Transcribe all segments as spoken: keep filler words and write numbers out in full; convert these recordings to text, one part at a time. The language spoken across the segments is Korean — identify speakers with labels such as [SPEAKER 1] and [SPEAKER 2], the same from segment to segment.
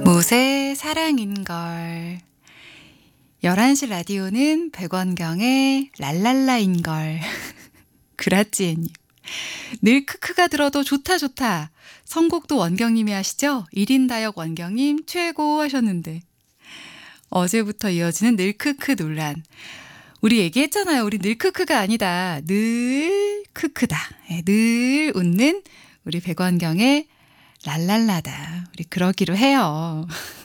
[SPEAKER 1] 옷의 사랑인걸. 열한 시 라디오는 백원경의 랄랄라인걸. 그라찌에님. 늘 크크가 들어도 좋다 좋다. 선곡도 원경님이 하시죠? 일 인 다역 원경님 최고 하셨는데. 어제부터 이어지는 늘 크크 논란. 우리 얘기했잖아요. 우리 늘 크크가 아니다. 늘 크크다. 네, 늘 웃는 우리 백원경의 랄랄라다. 우리 그러기로 해요.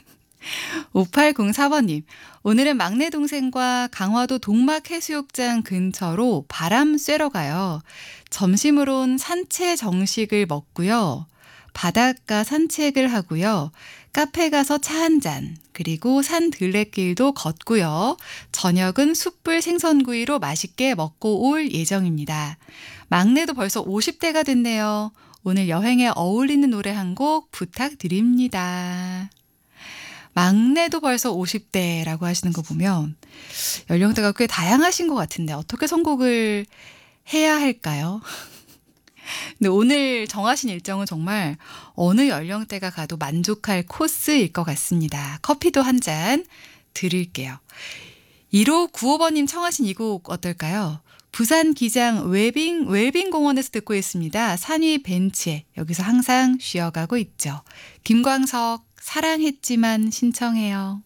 [SPEAKER 1] 오팔공사 번님. 오늘은 막내 동생과 강화도 동막해수욕장 근처로 바람 쐬러 가요. 점심으론 산채 정식을 먹고요. 바닷가 산책을 하고요. 카페 가서 차 한 잔, 그리고 산 들레길도 걷고요. 저녁은 숯불 생선구이로 맛있게 먹고 올 예정입니다. 막내도 벌써 오십 대가 됐네요. 오늘 여행에 어울리는 노래 한 곡 부탁드립니다. 막내도 벌써 오십 대라고 하시는 거 보면 연령대가 꽤 다양하신 것 같은데 어떻게 선곡을 해야 할까요? 근데 오늘 정하신 일정은 정말 어느 연령대가 가도 만족할 코스일 것 같습니다. 커피도 한 잔 드릴게요. 일오구오 번님 청하신 이 곡 어떨까요? 부산 기장 웰빙, 웰빙공원에서 듣고 있습니다. 산 위 벤치에 여기서 항상 쉬어가고 있죠. 김광석 사랑했지만 신청해요.